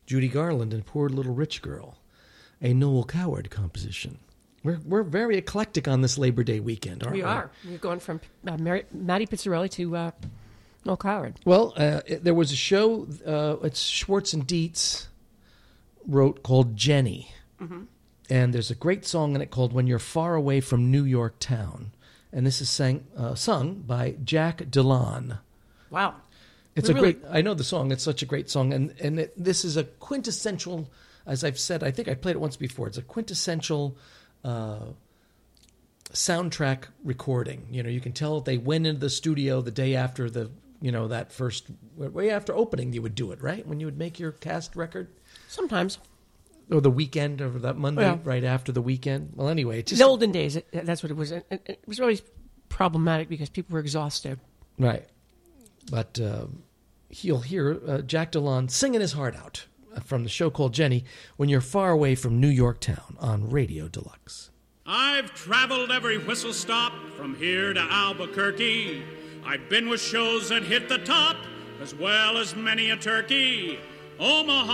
Judy Garland and Poor Little Rich Girl, a Noel Coward composition. We're very eclectic on this Labor Day weekend, aren't we? We are. We've gone from Matty Pizzarelli to Noel Coward. Well, there was a show, it's Schwartz and Dietz wrote, called Jenny. Mm-hmm. And there's a great song in it called When You're Far Away from New York Town. And this is sung by Jack Delon. Wow. It's great, I know the song, it's such a great song. And this is a quintessential, as I've said, I think I played it once before, it's a quintessential soundtrack recording. You know, you can tell they went into the studio the day after that first, way after opening you would do it, right? When you would make your cast record? Sometimes. Or the weekend, or that Monday right after the weekend. Well, anyway. In the olden days, that's what it was. It was always problematic because people were exhausted. Right. But you'll hear Jack Delon singing his heart out from the show called Jenny, When You're Far Away from New York Town on Radio Deluxe. I've traveled every whistle stop from here to Albuquerque. I've been with shows that hit the top as well as many a turkey. Omaha